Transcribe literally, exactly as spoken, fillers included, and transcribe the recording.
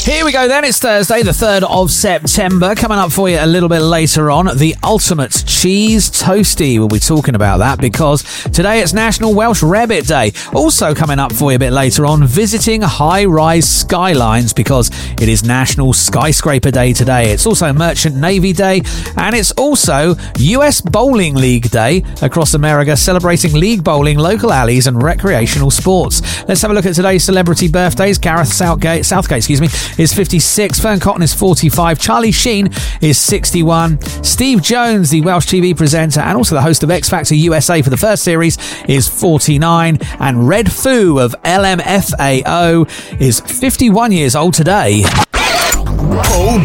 Here we go then, it's Thursday, the third of September. Coming up for you a little bit later on, the ultimate cheese toasty. We'll be talking about that because today it's National Welsh Rabbit Day. Also coming up for you a bit later on, visiting high-rise skylines because it is National Skyscraper Day today. It's also Merchant Navy Day, and it's also U S Bowling League Day across America, celebrating league bowling, local alleys and recreational sports. Let's have a look at today's celebrity birthdays. Gareth Southgate, Southgate, excuse me, is fifty-six, Fern Cotton is forty-five, Charlie Sheen is sixty-one, Steve Jones, the Welsh T V presenter and also the host of X Factor U S A for the first series, is forty-nine, and Red Foo of L M F A O is fifty-one years old today. Oh